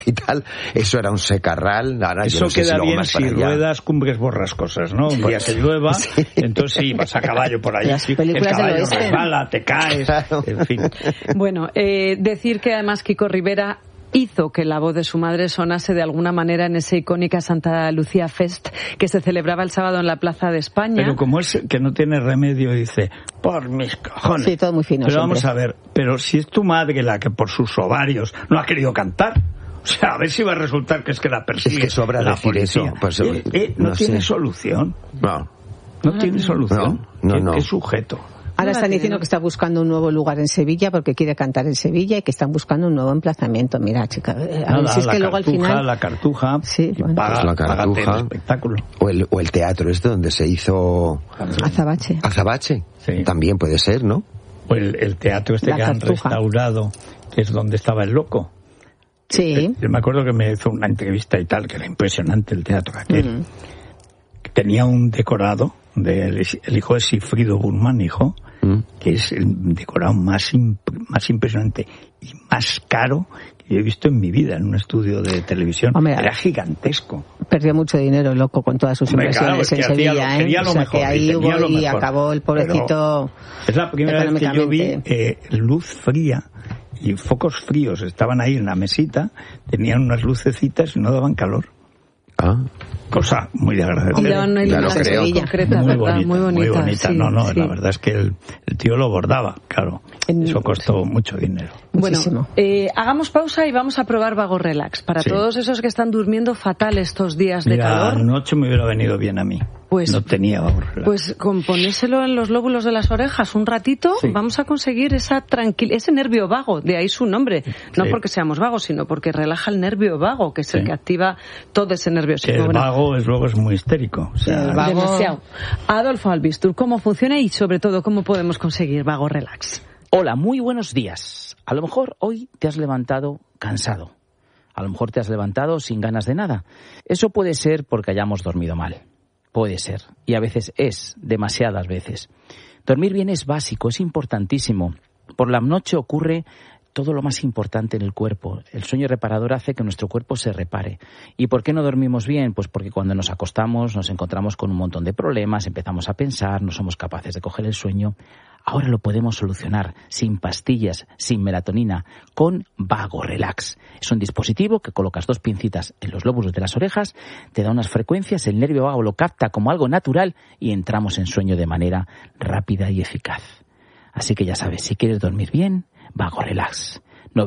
y tal, eso era un secarral. Ahora, eso yo no sé queda si bien más si ruedas Cumbres Borrascosas, ¿no? Un día que llueva, sí. Entonces sí, vas a caballo por ahí, las películas el caballo del oeste resbala, te caes, en fin. Bueno, decir que además Kiko Rivera hizo que la voz de su madre sonase de alguna manera en esa icónica Santa Lucía Fest que se celebraba el sábado en la Plaza de España. Pero como es que no tiene remedio, dice, por mis cojones. Sí, todo muy fino. Pero siempre. vamos a ver, pero si es tu madre la que por sus ovarios no ha querido cantar, o sea, a ver si va a resultar que es que la persigue. Es que sobra la decir policía. eso. Pues, no tiene solución. No tiene solución. No. ¿Qué sujeto? Ahora están diciendo que está buscando un nuevo lugar en Sevilla porque quiere cantar en Sevilla y que están buscando un nuevo emplazamiento. Mira, chica, a ver si es que luego al final... La Cartuja, sí, bueno. paga, la Cartuja, el espectáculo. O el teatro donde se hizo... Azabache. Sí. También puede ser, ¿no? O el teatro que han restaurado, que es donde estaba el Loco. Sí. Yo me acuerdo que me hizo una entrevista y tal, que era impresionante el teatro aquel. Que tenía un decorado del el hijo de Sigfrido Burman, que es el decorado más impresionante y más caro que yo he visto en mi vida en un estudio de televisión. Hombre, era gigantesco. Perdió mucho dinero, Loco, con todas sus inversiones en Sevilla, quería lo mejor, que ahí hubo y acabó el pobrecito. Pero es la primera vez que yo vi luz fría y focos fríos estaban ahí en la mesita, tenían unas lucecitas y no daban calor. Cosa muy de agradecer. Claro, creo. Concreta, muy bonita. Sí, sí. La verdad es que el tío lo bordaba, claro. Eso costó mucho dinero. Bueno, hagamos pausa y vamos a probar Vago Relax. Para todos esos que están durmiendo fatal estos días de calor. Anoche me hubiera venido bien a mí. Pues, no tenía Vago Relax. Pues con ponérselo en los lóbulos de las orejas un ratito, vamos a conseguir ese nervio vago, de ahí su nombre. No porque seamos vagos, sino porque relaja el nervio vago, que es el que activa todo ese nervio. Que el vago luego es muy histérico. O sea, el vago... Demasiado. Adolfo Albistur, ¿cómo funciona y sobre todo cómo podemos conseguir Vago Relax? Hola, muy buenos días. A lo mejor hoy te has levantado cansado. A lo mejor te has levantado sin ganas de nada. Eso puede ser porque hayamos dormido mal. Puede ser. Y a veces es, demasiadas veces. Dormir bien es básico, es importantísimo. Por la noche ocurre todo lo más importante en el cuerpo. El sueño reparador hace que nuestro cuerpo se repare. ¿Y por qué no dormimos bien? Pues porque cuando nos acostamos nos encontramos con un montón de problemas, empezamos a pensar, no somos capaces de coger el sueño. Ahora lo podemos solucionar sin pastillas, sin melatonina, con Vago Relax. Es un dispositivo que colocas 2 pincitas en los lóbulos de las orejas, te da unas frecuencias, el nervio vago lo capta como algo natural y entramos en sueño de manera rápida y eficaz. Así que ya sabes, si quieres dormir bien, Vago Relax.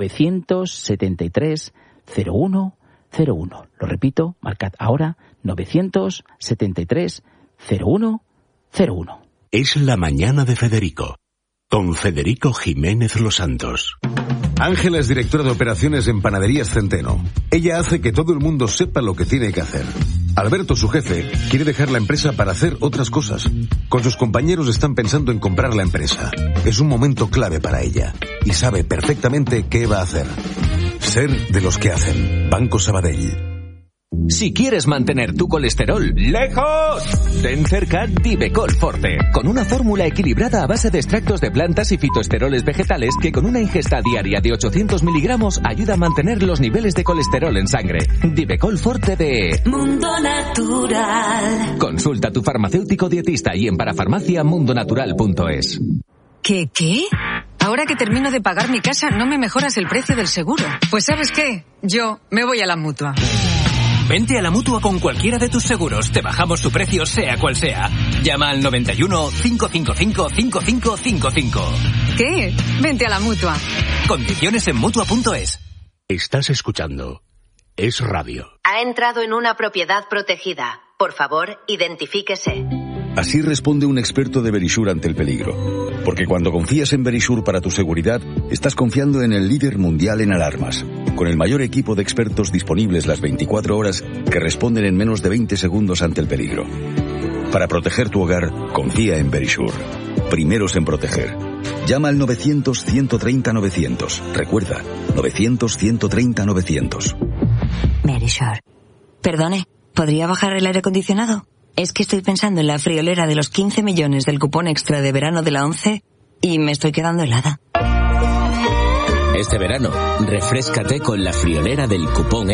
973 01 01. Lo repito, marcad ahora 973 01 01. Es la mañana de Federico, con Federico Jiménez Los Santos. Ángela es directora de operaciones en Panaderías Centeno. Ella hace que todo el mundo sepa lo que tiene que hacer. Alberto, su jefe, quiere dejar la empresa para hacer otras cosas. Con sus compañeros están pensando en comprar la empresa. Es un momento clave para ella y sabe perfectamente qué va a hacer. Ser de los que hacen. Banco Sabadell. Si quieres mantener tu colesterol lejos, ten cerca Divecol Forte, con una fórmula equilibrada a base de extractos de plantas y fitoesteroles vegetales que con una ingesta diaria de 800 miligramos ayuda a mantener los niveles de colesterol en sangre. Divecol Forte de Mundo Natural. Consulta a tu farmacéutico dietista y en parafarmaciamundonatural.es. ¿Qué? Ahora que termino de pagar mi casa, ¿no me mejoras el precio del seguro? Pues ¿sabes qué? Yo me voy a la Mutua. Vente a la Mutua con cualquiera de tus seguros. Te bajamos su precio sea cual sea. Llama al 91 555 5555. ¿Qué? Vente a la Mutua. Condiciones en Mutua.es. Estás escuchando Es Radio. Ha entrado en una propiedad protegida. Por favor, identifíquese. Así responde un experto de Verisure ante el peligro. Porque cuando confías en Verisure para tu seguridad, estás confiando en el líder mundial en alarmas. Con el mayor equipo de expertos disponibles las 24 horas que responden en menos de 20 segundos ante el peligro. Para proteger tu hogar, confía en Verisure. Primeros en proteger. Llama al 900-130-900. Recuerda, 900-130-900. Verisure. Perdone, ¿podría bajar el aire acondicionado? Es que estoy pensando en la friolera de los 15 millones del cupón extra de verano de la 11 y me estoy quedando helada. Este verano, refréscate con la friolera del cupón